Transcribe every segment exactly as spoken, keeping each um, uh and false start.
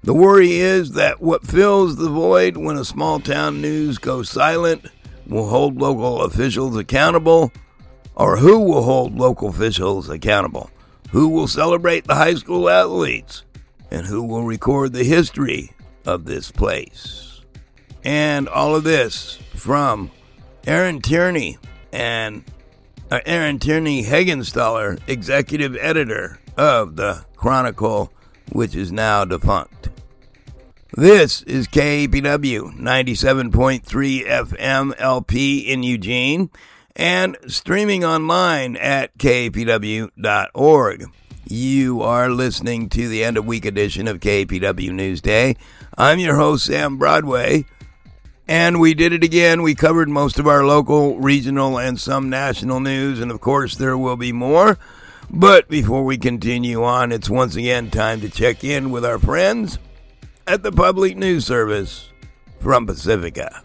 The worry is that what fills the void when a small-town news goes silent will hold local officials accountable, or who will hold local officials accountable? Who will celebrate the high school athletes? And who will record the history of this place? And all of this from Aaron Tierney and uh, Aaron Tierney Hagenstaller, executive editor of the Chronicle, which is now defunct. This is K A P W ninety-seven point three F M L P in Eugene and streaming online at K A P W dot org. You are listening to the end of week edition of K A P W Newsday. I'm your host, Sam Broadway, and we did it again. We covered most of our local, regional, and some national news, and of course there will be more. But before we continue on, it's once again time to check in with our friends at the Public News Service from Pacifica.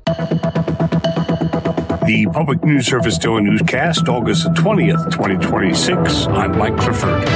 The Public News Service Daily Newscast, August twentieth, twenty twenty-six. I'm Mike Clifford.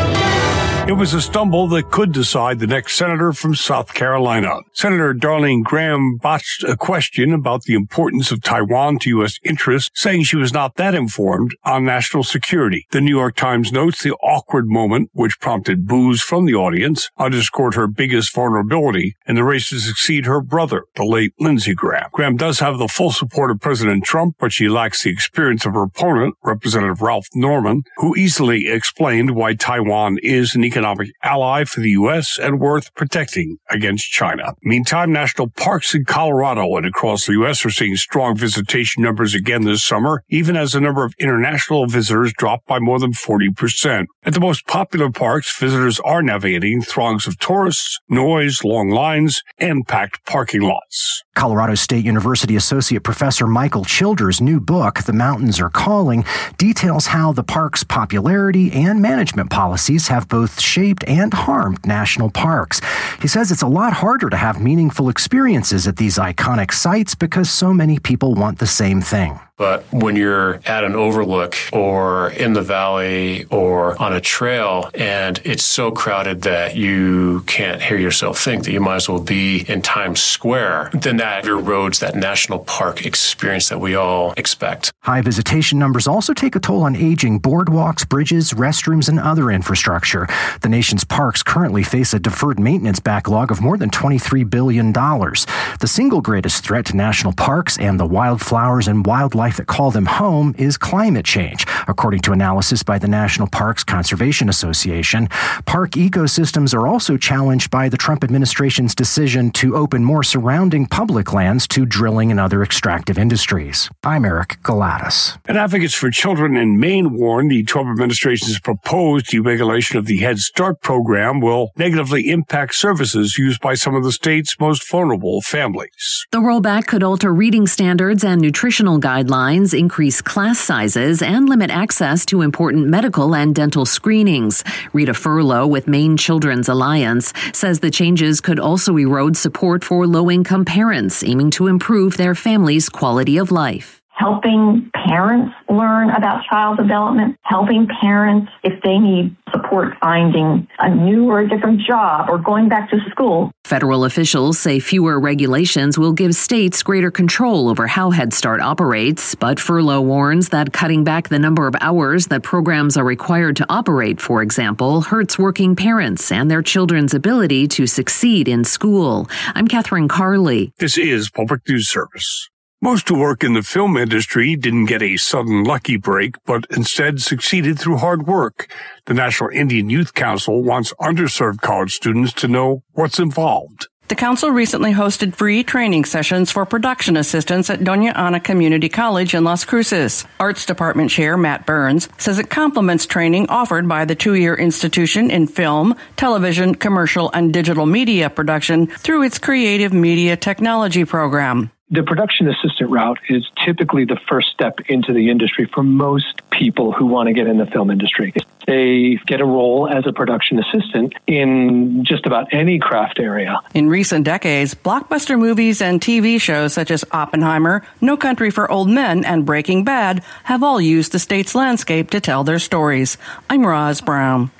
It was a stumble that could decide the next senator from South Carolina. Senator Darlene Graham botched a question about the importance of Taiwan to U S interests, saying she was not that informed on national security. The New York Times notes the awkward moment, which prompted boos from the audience, underscored her biggest vulnerability in the race to succeed her brother, the late Lindsey Graham. Graham does have the full support of President Trump, but she lacks the experience of her opponent, Representative Ralph Norman, who easily explained why Taiwan is an economic ally for the U S and worth protecting against China. Meantime, national parks in Colorado and across the U S are seeing strong visitation numbers again this summer, even as the number of international visitors dropped by more than forty percent. At the most popular parks, visitors are navigating throngs of tourists, noise, long lines, and packed parking lots. Colorado State University Associate Professor Michael Childers' new book, The Mountains Are Calling, details how the park's popularity and management policies have both shaped and harmed national parks. He says it's a lot harder to have meaningful experiences at these iconic sites because so many people want the same thing. But when you're at an overlook or in the valley or on a trail and it's so crowded that you can't hear yourself think that you might as well be in Times Square, then that erodes that national park experience that we all expect. High visitation numbers also take a toll on aging boardwalks, bridges, restrooms, and other infrastructure. The nation's parks currently face a deferred maintenance backlog of more than twenty-three billion dollars. The single greatest threat to national parks and the wildflowers and wildlife that call them home is climate change, according to analysis by the National Parks Conservation Association. Park ecosystems are also challenged by the Trump administration's decision to open more surrounding public lands to drilling and other extractive industries. I'm Eric Galatas. And advocates for children in Maine warn the Trump administration's proposed deregulation of the Head Start program will negatively impact services used by some of the state's most vulnerable families. The rollback could alter reading standards and nutritional guidelines, increase class sizes, and limit access to important medical and dental screenings. Rita Furlow with Maine Children's Alliance says the changes could also erode support for low-income parents aiming to improve their family's quality of life. Helping parents learn about child development, helping parents if they need support finding a new or a different job or going back to school. Federal officials say fewer regulations will give states greater control over how Head Start operates, but Furlow warns that cutting back the number of hours that programs are required to operate, for example, hurts working parents and their children's ability to succeed in school. I'm Catherine Carley. This is Public News Service. Most who work in the film industry didn't get a sudden lucky break, but instead succeeded through hard work. The National Indian Youth Council wants underserved college students to know what's involved. The council recently hosted free training sessions for production assistants at Doña Ana Community College in Las Cruces. Arts Department Chair Matt Burns says it complements training offered by the two-year institution in film, television, commercial, and digital media production through its Creative Media Technology program. The production assistant route is typically the first step into the industry for most people who want to get in the film industry. They get a role as a production assistant in just about any craft area. In recent decades, blockbuster movies and T V shows such as Oppenheimer, No Country for Old Men, and Breaking Bad have all used the state's landscape to tell their stories. I'm Roz Brown.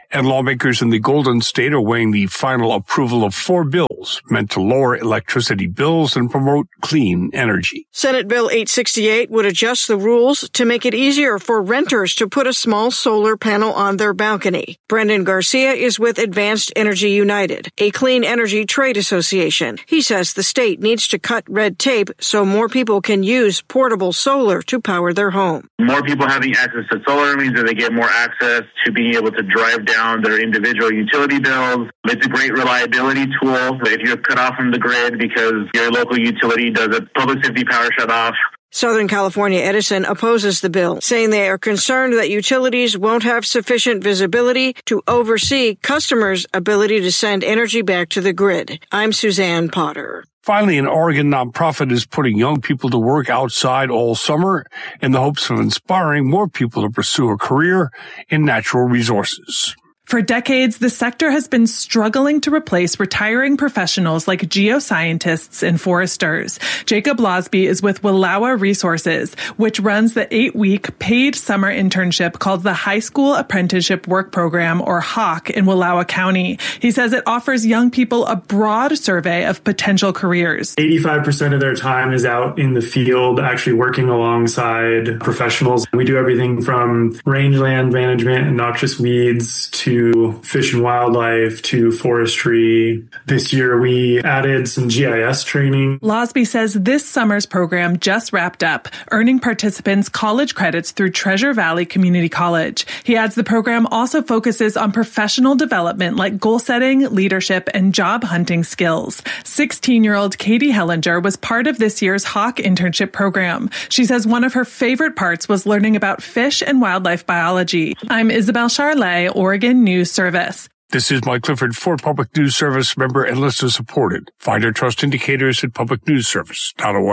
And lawmakers in the Golden State are weighing the final approval of four bills meant to lower electricity bills and promote clean energy. Senate Bill eight sixty-eight would adjust the rules to make it easier for renters to put a small solar panel on their balcony. Brendan Garcia is with Advanced Energy United, a clean energy trade association. He says the state needs to cut red tape so more people can use portable solar to power their home. More people having access to solar means that they get more access to being able to drive down their individual utility bills. It's a great reliability tool. If you're cut off from the grid because your local utility does a public safety power shutoff. Southern California Edison opposes the bill, saying they are concerned that utilities won't have sufficient visibility to oversee customers' ability to send energy back to the grid. I'm Suzanne Potter. Finally, an Oregon nonprofit is putting young people to work outside all summer in the hopes of inspiring more people to pursue a career in natural resources. For decades, the sector has been struggling to replace retiring professionals like geoscientists and foresters. Jacob Losby is with Wallowa Resources, which runs the eight-week paid summer internship called the High School Apprenticeship Work Program, or HAWK, in Wallowa County. He says it offers young people a broad survey of potential careers. eighty-five percent of their time is out in the field, actually working alongside professionals. We do everything from rangeland management and noxious weeds to fish and wildlife to forestry. This year, we added some G I S training. Losby says this summer's program just wrapped up, earning participants college credits through Treasure Valley Community College. He adds the program also focuses on professional development like goal setting, leadership, and job hunting skills. sixteen-year-old Katie Hellinger was part of this year's HAWK internship program. She says one of her favorite parts was learning about fish and wildlife biology. I'm Isabel Charlet, Oregon News Service. This is Mike Clifford for Public News Service, member and listener supported. Find our trust indicators at public news service dot org.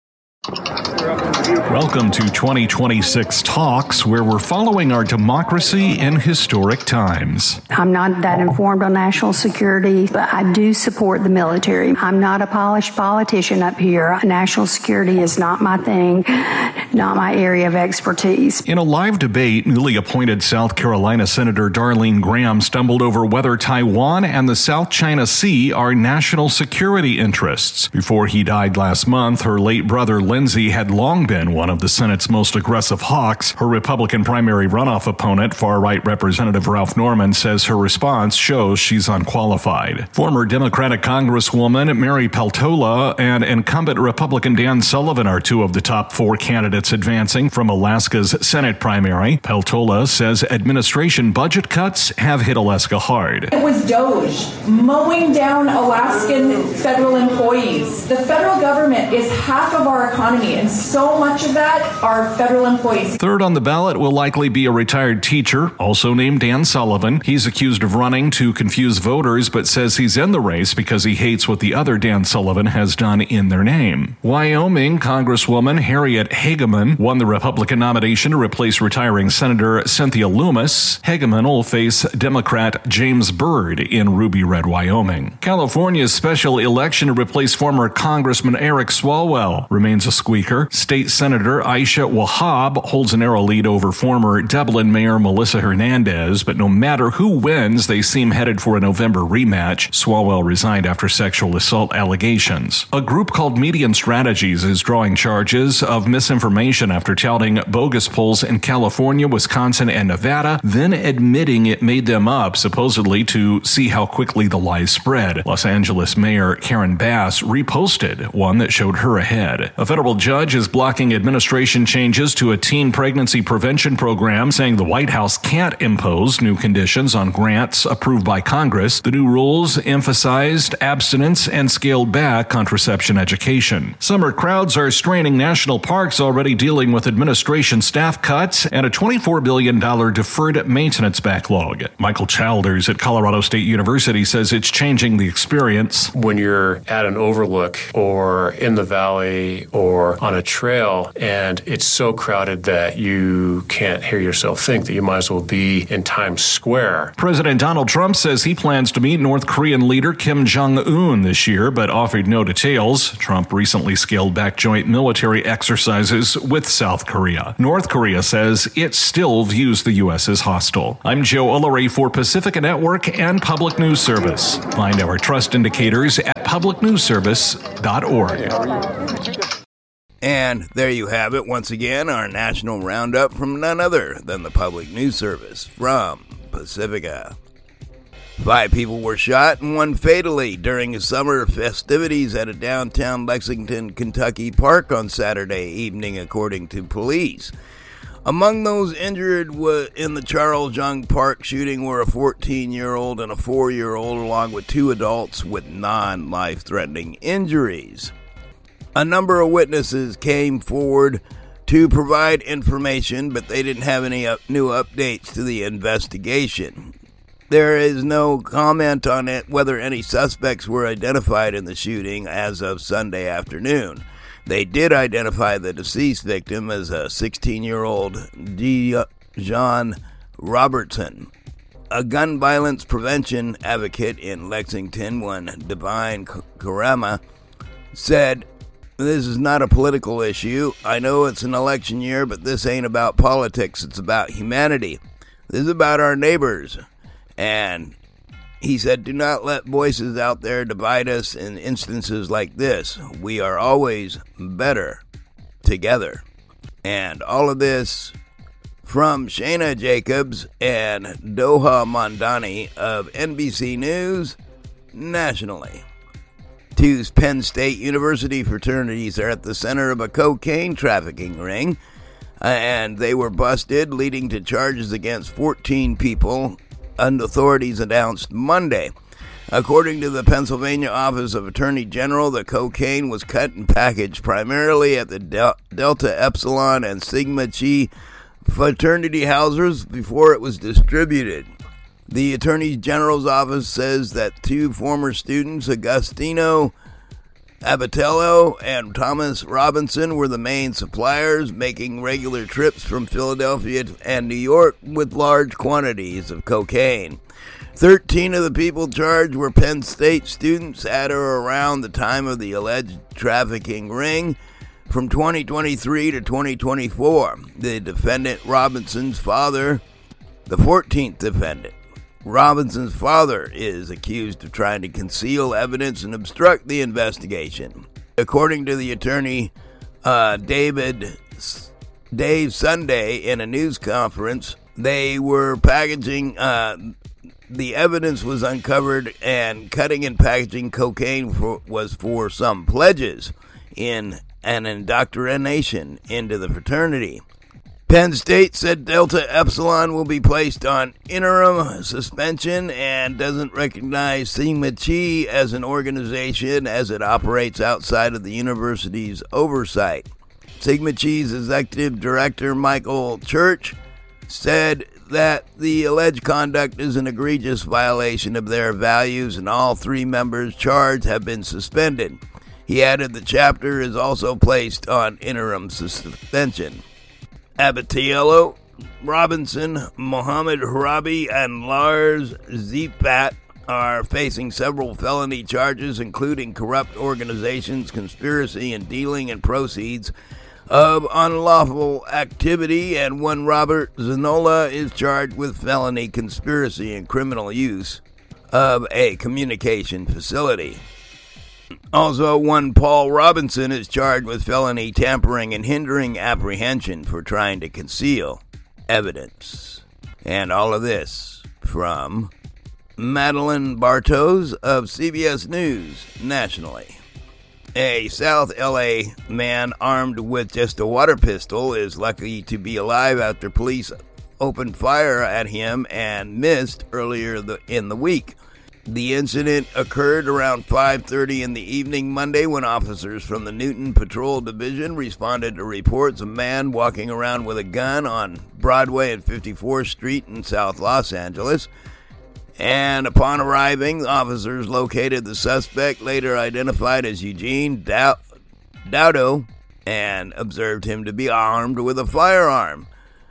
Welcome to twenty twenty-six Talks, where we're following our democracy in historic times. I'm not that informed on national security, but I do support the military. I'm not a polished politician up here. National security is not my thing, not my area of expertise. In a live debate, newly appointed South Carolina Senator Darlene Graham stumbled over whether Taiwan and the South China Sea are national security interests. Before he died last month, her late brother Lindsey had long been one of the Senate's most aggressive hawks. Her Republican primary runoff opponent, far-right Representative Ralph Norman, says her response shows she's unqualified. Former Democratic Congresswoman Mary Peltola and incumbent Republican Dan Sullivan are two of the top four candidates advancing from Alaska's Senate primary. Peltola says administration budget cuts have hit Alaska hard. It was DOGE mowing down Alaskan federal employees. The federal government is half of our economy, and so much of that are federal employees. Third on the ballot will likely be a retired teacher, also named Dan Sullivan. He's accused of running to confuse voters, but says he's in the race because he hates what the other Dan Sullivan has done in their name. Wyoming Congresswoman Harriet Hageman won the Republican nomination to replace retiring Senator Cynthia Loomis. Hageman will face Democrat James Byrd in Ruby Red, Wyoming. California's special election to replace former Congressman Eric Swalwell remains a squeaker. State Senator Aisha Wahab holds a narrow lead over former Dublin Mayor Melissa Hernandez, but no matter who wins, they seem headed for a November rematch. Swalwell resigned after sexual assault allegations. A group called Median Strategies is drawing charges of misinformation after touting bogus polls in California, Wisconsin, and Nevada, then admitting it made them up, supposedly to see how quickly the lies spread. Los Angeles Mayor Karen Bass reposted one that showed her ahead. A federal judge is blocking administration changes to a teen pregnancy prevention program, saying the White House can't impose new conditions on grants approved by Congress. The new rules emphasized abstinence and scaled back contraception education. Summer crowds are straining national parks, already dealing with administration staff cuts and a twenty-four billion dollars deferred maintenance backlog. Michael Childers at Colorado State University says it's changing the experience. When you're at an overlook or in the valley or on a trail, trail, and it's so crowded that you can't hear yourself think that you might as well be in Times Square. President Donald Trump says he plans to meet North Korean leader Kim Jong-un this year, but offered no details. Trump recently scaled back joint military exercises with South Korea. North Korea says it still views the U S as hostile. I'm Joe Ullery for Pacifica Network and Public News Service. Find our trust indicators at public news service dot org. And there you have it, once again, our national roundup from none other than the Public News Service from Pacifica. Five people were shot and one fatally during summer festivities at a downtown Lexington, Kentucky park on Saturday evening, according to police. Among those injured in the Charles Young Park shooting were a fourteen-year-old and a four-year-old, along with two adults with non-life-threatening injuries. A number of witnesses came forward to provide information, but they didn't have any up- new updates to the investigation. There is no comment on it whether any suspects were identified in the shooting as of Sunday afternoon. They did identify the deceased victim as a sixteen-year-old Dijon Robertson. A gun violence prevention advocate in Lexington, one Divine Karama, said, "This is not a political issue. I know it's an election year, but this ain't about politics. It's about humanity. This is about our neighbors." And he said, "Do not let voices out there divide us in instances like this. We are always better together." And all of this from Shana Jacobs and Doha Mondani of N B C News nationally. Two Penn State University fraternities are at the center of a cocaine trafficking ring, and they were busted, leading to charges against fourteen people, and authorities announced Monday. According to the Pennsylvania Office of Attorney General, the cocaine was cut and packaged primarily at the Del- Delta Epsilon and Sigma Chi fraternity houses before it was distributed. The Attorney General's office says that two former students, Agostino Abatello and Thomas Robinson, were the main suppliers, making regular trips from Philadelphia and New York with large quantities of cocaine. Thirteen of the people charged were Penn State students at or around the time of the alleged trafficking ring from twenty twenty-three to twenty twenty-four. The defendant, Robinson's father, the fourteenth defendant, Robinson's father, is accused of trying to conceal evidence and obstruct the investigation. According to the attorney, uh, David Dave Sunday, in a news conference, they were packaging, uh, the evidence was uncovered, and cutting and packaging cocaine for, was for some pledges in an indoctrination into the fraternity. Penn State said Delta Epsilon will be placed on interim suspension and doesn't recognize Sigma Chi as an organization as it operates outside of the university's oversight. Sigma Chi's executive director, Michael Church, said that the alleged conduct is an egregious violation of their values, and all three members charged have been suspended. He added the chapter is also placed on interim suspension. Abatello, Robinson, Mohammed Harabi, and Lars Zipat are facing several felony charges, including corrupt organizations, conspiracy, and dealing in proceeds of unlawful activity, and one Robert Zanola is charged with felony conspiracy and criminal use of a communication facility. Also, one Paul Robinson is charged with felony tampering and hindering apprehension for trying to conceal evidence. And all of this from Madeline Bartos of C B S News nationally. A South L A man armed with just a water pistol is lucky to be alive after police opened fire at him and missed earlier in the week. The incident occurred around five thirty in the evening Monday when officers from the Newton Patrol Division responded to reports of a man walking around with a gun on Broadway and fifty-fourth Street in South Los Angeles. And upon arriving, officers located the suspect, later identified as Eugene Dowdo, and observed him to be armed with a firearm.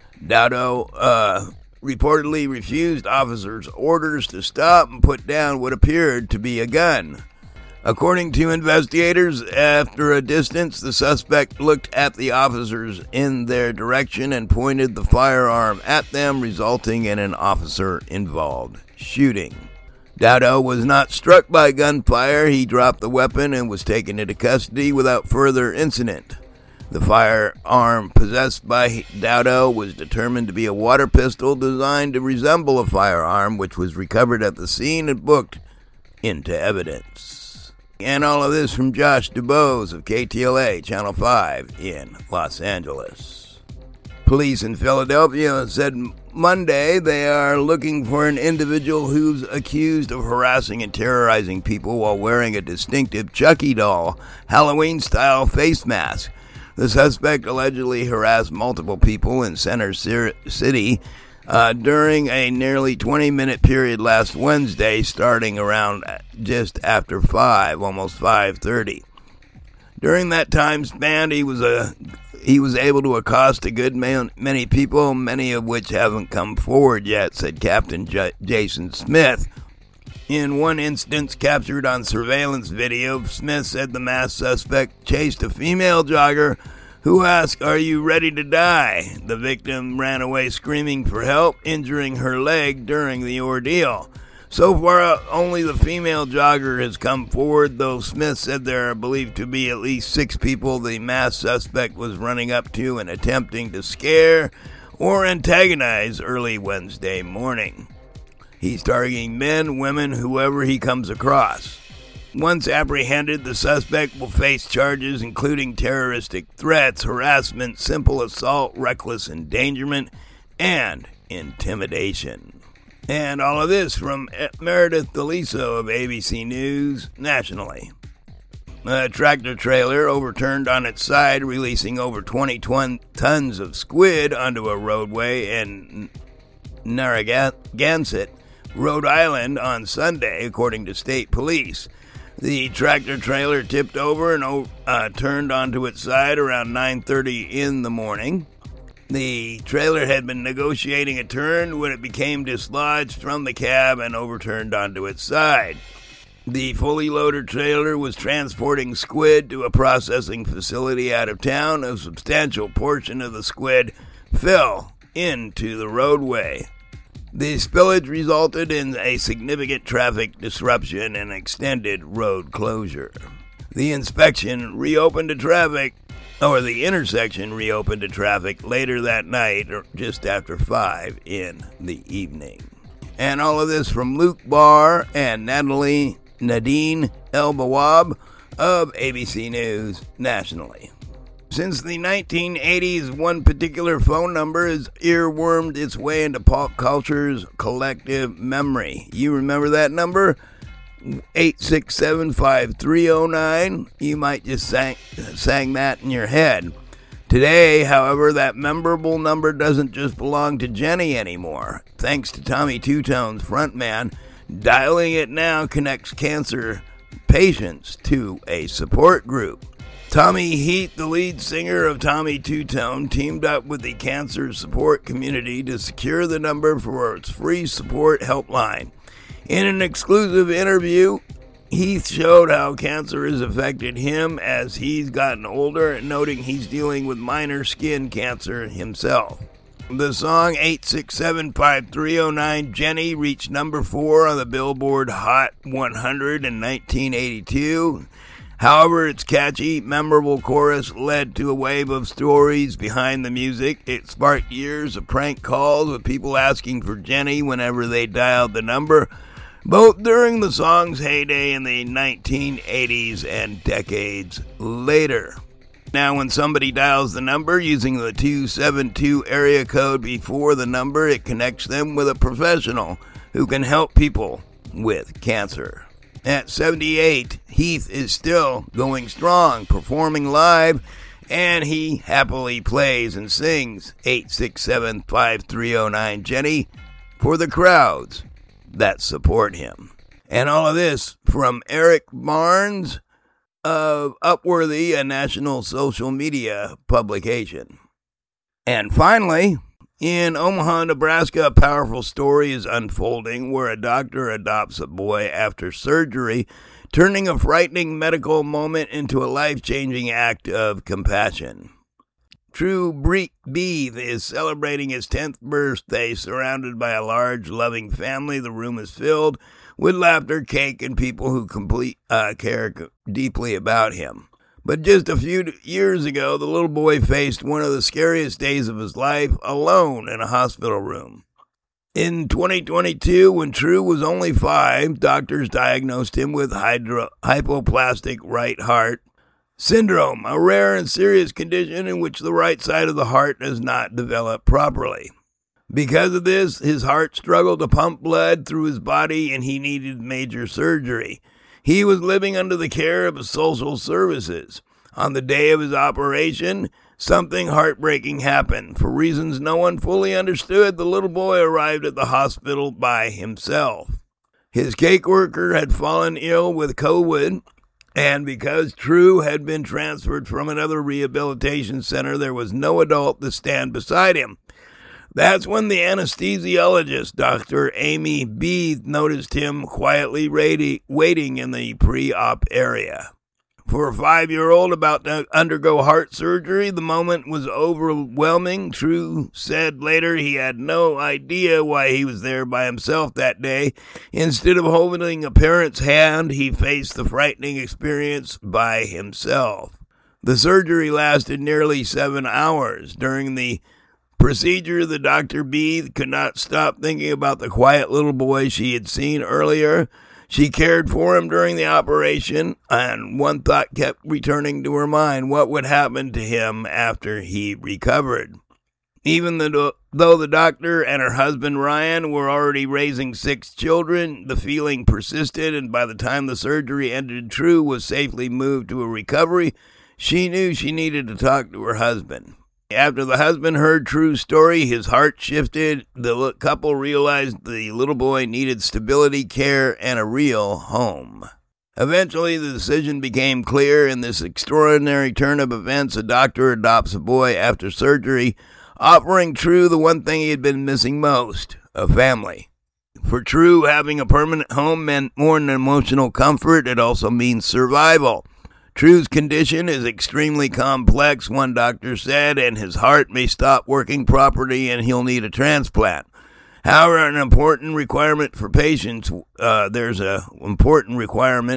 Dowdo uh, reportedly refused officers' orders to stop and put down what appeared to be a gun. According to investigators, after a distance, the suspect looked at the officers in their direction and pointed the firearm at them, resulting in an officer-involved shooting. Dowdo was not struck by gunfire. He dropped the weapon and was taken into custody without further incident. The firearm possessed by Dowdo was determined to be a water pistol designed to resemble a firearm, which was recovered at the scene and booked into evidence. And all of this from Josh DuBose of K T L A Channel five in Los Angeles. Police in Philadelphia said Monday they are looking for an individual who's accused of harassing and terrorizing people while wearing a distinctive Chucky doll Halloween-style face mask. The suspect allegedly harassed multiple people in Center City Uh, during a nearly twenty-minute period last Wednesday, starting around just after five, almost five thirty. During that time span, he was a he was able to accost a good man, many people, many of which haven't come forward yet, said Captain J- Jason Smith. In one instance captured on surveillance video, Smith said the masked suspect chased a female jogger who asked, "Are you ready to die?" The victim ran away screaming for help, injuring her leg during the ordeal. So far, only the female jogger has come forward, though Smith said there are believed to be at least six people the masked suspect was running up to and attempting to scare or antagonize early Wednesday morning. He's targeting men, women, whoever he comes across. Once apprehended, the suspect will face charges including terroristic threats, harassment, simple assault, reckless endangerment, and intimidation. And all of this from Meredith Deliso of A B C News nationally. A tractor trailer overturned on its side, releasing over twenty tons of squid onto a roadway in Narragansett, Rhode Island on Sunday, according to state police. The tractor trailer tipped over and uh, turned onto its side around nine thirty in the morning. The trailer had been negotiating a turn when it became dislodged from the cab and overturned onto its side. The fully loaded trailer was transporting squid to a processing facility out of town. A substantial portion of the squid fell into the roadway. The spillage resulted in a significant traffic disruption and extended road closure. The inspection reopened to traffic, or the intersection reopened to traffic later that night, or just after five in the evening. And all of this from Luke Barr and Natalie Nadine El-Bawab of A B C News nationally. Since the nineteen eighties, one particular phone number has earwormed its way into pop culture's collective memory. You remember that number? eight six seven, five three zero nine. You might just sang, sang that in your head. Today, however, that memorable number doesn't just belong to Jenny anymore. Thanks to Tommy Two-Tone's frontman, dialing it now connects cancer patients to a support group. Tommy Heath, the lead singer of Tommy Two-Tone, teamed up with the cancer support community to secure the number for its free support helpline. In an exclusive interview, Heath showed how cancer has affected him as he's gotten older, noting he's dealing with minor skin cancer himself. The song eight six seven, five three zero nine Jenny reached number four on the Billboard Hot one hundred in nineteen eighty-two. However, its catchy, memorable chorus led to a wave of stories behind the music. It sparked years of prank calls with people asking for Jenny whenever they dialed the number, both during the song's heyday in the nineteen eighties and decades later. Now, when somebody dials the number using the two seven two area code before the number, it connects them with a professional who can help people with cancer. At seventy-eight, Heath is still going strong, performing live, and he happily plays and sings eight six seven, five three zero nine Jenny for the crowds that support him. And all of this from Eric Barnes of Upworthy, a national social media publication. And finally, in Omaha, Nebraska, a powerful story is unfolding where a doctor adopts a boy after surgery, turning a frightening medical moment into a life-changing act of compassion. True Beeth is celebrating his tenth birthday surrounded by a large, loving family. The room is filled with laughter, cake, and people who complete, uh, care deeply about him. But just a few years ago, the little boy faced one of the scariest days of his life alone in a hospital room. In twenty twenty-two, when True was only five, doctors diagnosed him with hydro- hypoplastic right heart syndrome, a rare and serious condition in which the right side of the heart does not develop properly. Because of this, his heart struggled to pump blood through his body and he needed major surgery. He was living under the care of social services. On the day of his operation, something heartbreaking happened. For reasons no one fully understood, the little boy arrived at the hospital by himself. His caseworker had fallen ill with COVID, and because True had been transferred from another rehabilitation center, there was no adult to stand beside him. That's when the anesthesiologist, Doctor Amy Beeth, noticed him quietly waiting in the pre-op area. For a five-year-old about to undergo heart surgery, the moment was overwhelming. True said later he had no idea why he was there by himself that day. Instead of holding a parent's hand, he faced the frightening experience by himself. The surgery lasted nearly seven hours. During the procedure, the Doctor Beeth could not stop thinking about the quiet little boy she had seen earlier. She cared for him during the operation, and one thought kept returning to her mind: what would happen to him after he recovered? Even though the doctor and her husband Ryan were already raising six children, the feeling persisted, and by the time the surgery ended, True was safely moved to a recovery. She knew she needed to talk to her husband. After the husband heard True's story, his heart shifted. The couple realized the little boy needed stability, care, and a real home. Eventually, the decision became clear. In this extraordinary turn of events, a doctor adopts a boy after surgery, offering True the one thing he had been missing most: a family. For True, having a permanent home meant more than emotional comfort. It also means survival. True's condition is extremely complex, one doctor said, and his heart may stop working properly and he'll need a transplant. However, an important requirement for patients, uh, there's an important requirement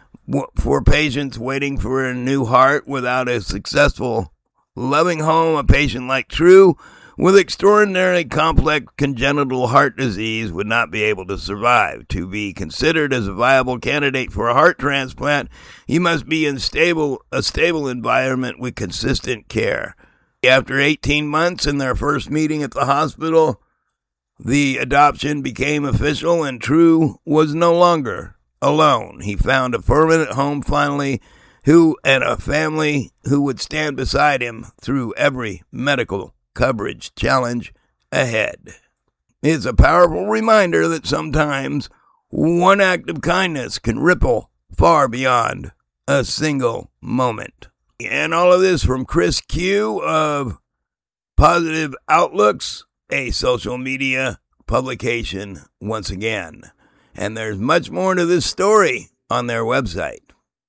for patients waiting for a new heart. Without a successful, loving home, a patient like True with extraordinarily complex congenital heart disease would not be able to survive. To be considered as a viable candidate for a heart transplant, he must be in stable, a stable environment with consistent care. After eighteen months and their first meeting at the hospital, the adoption became official and True was no longer alone. He found a permanent home finally, who and a family who would stand beside him through every medical coverage challenge ahead. It's a powerful reminder that sometimes one act of kindness can ripple far beyond a single moment. And all of this from Chris Q of Positive Outlooks, a social media publication once again. And there's much more to this story on their website.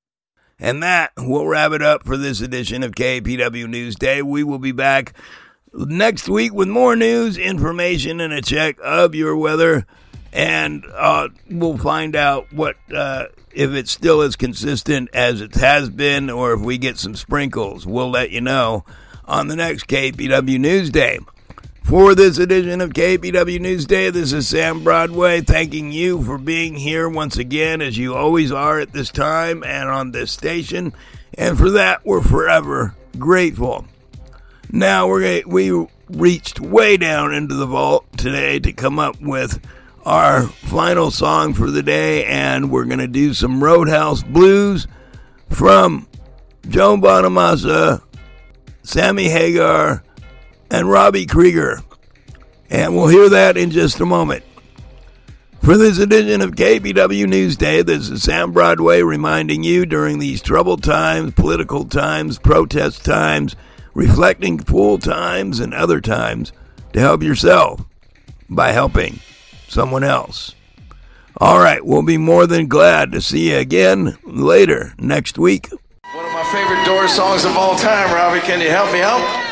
And that will wrap it up for this edition of K P W Newsday. We will be back next week with more news, information, and a check of your weather. And uh, we'll find out what uh, if it's still as consistent as it has been or if we get some sprinkles. We'll let you know on the next K P W Newsday. For this edition of K P W Newsday, this is Sam Broadway thanking you for being here once again, as you always are at this time and on this station. And for that, we're forever grateful. Now, we're we reached way down into the vault today to come up with our final song for the day, and we're going to do some Roadhouse Blues from Joe Bonamassa, Sammy Hagar, and Robbie Krieger. And we'll hear that in just a moment. For this edition of K B W Newsday, this is Sam Broadway reminding you during these troubled times, political times, protest times, reflecting pool times, and other times, to help yourself by helping someone else. All right, we'll be more than glad to see you again later next week. One of my favorite Doors songs of all time, Robbie. Can you help me out?